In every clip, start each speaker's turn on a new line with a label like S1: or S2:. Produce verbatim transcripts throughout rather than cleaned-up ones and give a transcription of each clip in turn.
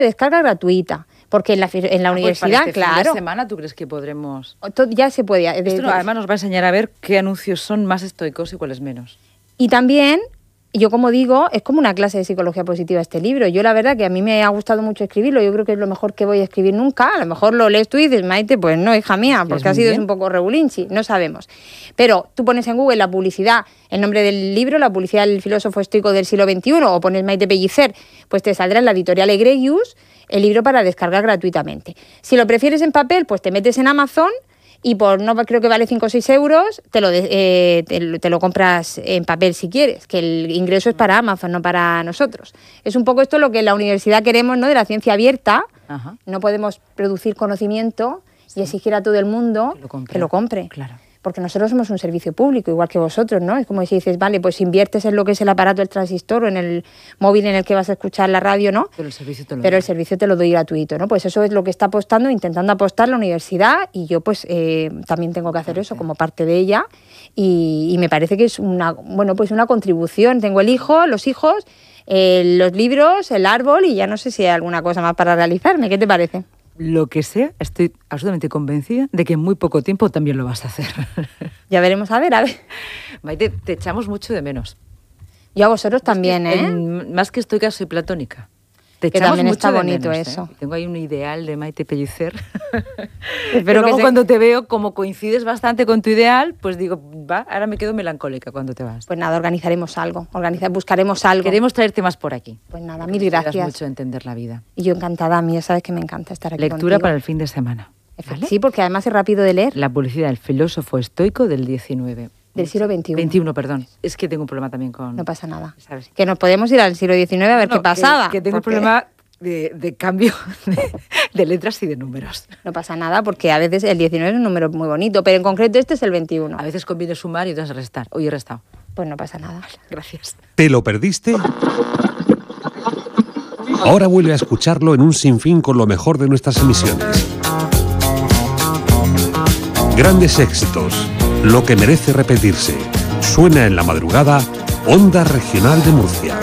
S1: descarga gratuita. Porque en la, en la
S2: ah,
S1: universidad,
S2: pues para este
S1: claro.
S2: fin de semana, ¿tú crees que podremos...?
S1: Todo, ya se puede. De,
S2: Esto no, además nos va a enseñar a ver qué anuncios son más estoicos y cuáles menos.
S1: Y también, yo como digo, es como una clase de psicología positiva este libro. Yo la verdad que a mí me ha gustado mucho escribirlo. Yo creo que es lo mejor que voy a escribir nunca. A lo mejor lo lees tú y dices, Maite, pues no, hija mía, porque ha sido un poco regulinchi. No sabemos. Pero tú pones en Google la publicidad, el nombre del libro, la publicidad del filósofo estoico del siglo veintiuno, o pones Maite Pellicer, pues te saldrá en la editorial Egregius el libro para descargar gratuitamente. Si lo prefieres en papel, pues te metes en Amazon y por, no creo que vale cinco o seis euros, te lo, de, eh, te, te lo compras en papel si quieres, que el ingreso es para Amazon, no para nosotros. Es un poco esto lo que en la universidad queremos, ¿no? De la ciencia abierta. Ajá. No podemos producir conocimiento y exigir a todo el mundo que lo compre. Que lo compre. Claro. Porque nosotros somos un servicio público, igual que vosotros, ¿no? Es como si dices, vale, pues inviertes en lo que es el aparato, el transistor o en el móvil en el que vas a escuchar la radio, ¿no? Pero el servicio te lo, Pero el servicio te lo doy gratuito, ¿no? Pues eso es lo que está apostando, intentando apostar la universidad, y yo pues eh, también tengo que hacer eso como parte de ella, y, y me parece que es una, bueno, pues una contribución. Tengo el hijo, los hijos, eh, los libros, el árbol, y ya no sé si hay alguna cosa más para realizarme. ¿Qué te parece?
S2: Lo que sea, estoy absolutamente convencida de que en muy poco tiempo también lo vas a hacer.
S1: Ya veremos, a ver, a ver.
S2: Maite, te echamos mucho de menos.
S1: Yo a vosotros también, ¿eh?
S2: En, más que estoica, soy platónica. Te
S1: que también mucho está bonito
S2: menos,
S1: eso.
S2: ¿eh? Tengo ahí un ideal de Maite Pellicer. Pero luego se... cuando te veo, como coincides bastante con tu ideal, pues digo, va, ahora me quedo melancólica cuando te vas.
S1: Pues nada, organizaremos algo, organizar, buscaremos algo.
S2: Queremos traerte más por aquí.
S1: Pues nada, mil gracias.
S2: mucho entender la vida.
S1: Y yo encantada, a mí ya sabes que me encanta estar aquí
S2: Lectura
S1: contigo.
S2: Para el fin de semana.
S1: ¿Vale? Sí, porque además es rápido de leer.
S2: La publicidad del filósofo estoico del diecinueve.
S1: Del siglo veintiuno.
S2: veintiuno, perdón. Es que tengo un problema también con...
S1: No pasa nada.
S2: ¿Sabes?
S1: Que nos podemos ir al siglo diecinueve a ver no, qué pasaba.
S2: Que, que tengo un problema de, de cambio de, de letras y de números.
S1: No pasa nada, porque a veces el diecinueve es un número muy bonito, pero en concreto este es el veintiuno.
S2: A veces conviene sumar y otras restar. Hoy he restado.
S1: Pues no pasa nada.
S2: Gracias.
S3: ¿Te lo perdiste? Ahora vuelve a escucharlo en un sinfín con lo mejor de nuestras emisiones. Grandes éxitos, lo que merece repetirse. Suena en la madrugada, Onda Regional de Murcia.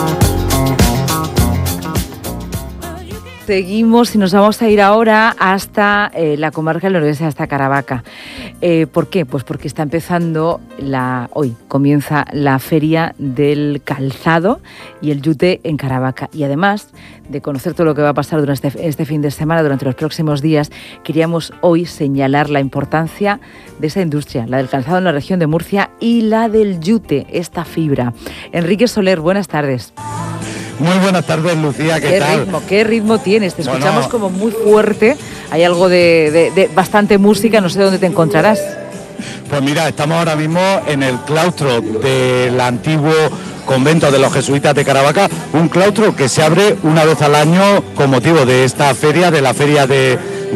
S2: Seguimos y nos vamos a ir ahora hasta eh, la comarca del Noroeste, hasta Caravaca. Eh, ¿Por qué? Pues porque está empezando, la hoy comienza la Feria del Calzado y el Yute en Caravaca. Y además de conocer todo lo que va a pasar durante este, este fin de semana, durante los próximos días, queríamos hoy señalar la importancia de esa industria, la del calzado en la región de Murcia y la del Yute, esta fibra. Enrique Soler, buenas tardes.
S4: Muy buenas tardes, Lucía, ¿qué,
S2: ¿Qué
S4: tal?
S2: Ritmo, ¿Qué ritmo tienes? Te escuchamos
S4: bueno,
S2: como muy fuerte, hay algo de, de, de bastante música, no sé dónde te encontrarás.
S4: Pues mira, estamos ahora mismo en el claustro del antiguo convento de los jesuitas de Caravaca, un claustro que se abre una vez al año con motivo de esta feria, de la feria de,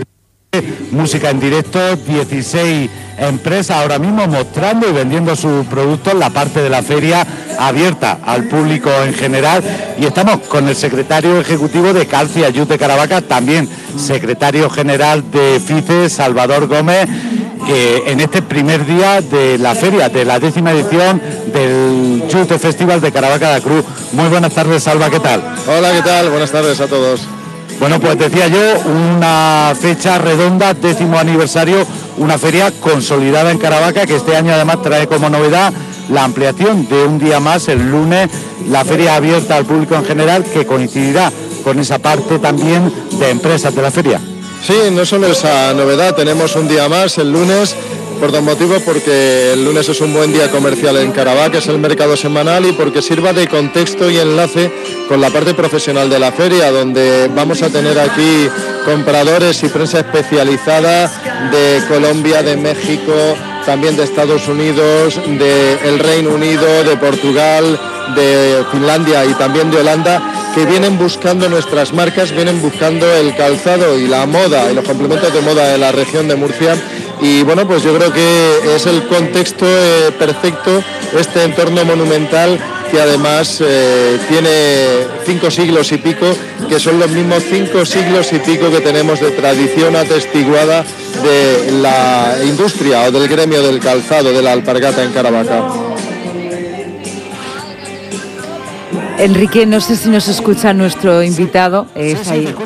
S4: de música en directo, dieciséis empresas ahora mismo mostrando y vendiendo sus productos, la parte de la feria abierta al público en general, y estamos con el secretario ejecutivo de Calcia Yute Caravaca, también secretario general de FICE, Salvador Gómez, eh, en este primer día de la feria, de la décima edición del Yute Festival de Caravaca de Cruz. Muy buenas tardes, Salva, ¿qué tal?
S5: Hola, ¿qué tal? Buenas tardes a todos.
S4: Bueno, pues decía yo, una fecha redonda, décimo aniversario, una feria consolidada en Caravaca, que este año además trae como novedad la ampliación de un día más, el lunes, la feria abierta al público en general, que coincidirá con esa parte también de empresas de la feria.
S5: Sí, no solo esa novedad, tenemos un día más el lunes, por dos motivos: porque el lunes es un buen día comercial en Caravaca, es el mercado semanal, y porque sirva de contexto y enlace con la parte profesional de la feria, donde vamos a tener aquí compradores y prensa especializada de Colombia, de México, también de Estados Unidos, del Reino Unido, de Portugal, de Finlandia y también de Holanda, que vienen buscando nuestras marcas, vienen buscando el calzado y la moda y los complementos de moda de la región de Murcia. Y bueno, pues yo creo que es el contexto eh, perfecto, este entorno monumental, que además eh, tiene cinco siglos y pico, que son los mismos cinco siglos y pico que tenemos de tradición atestiguada de la industria o del gremio del calzado, de la alpargata en Caravaca.
S2: Enrique, no sé si nos escucha nuestro invitado. Eh, está ahí.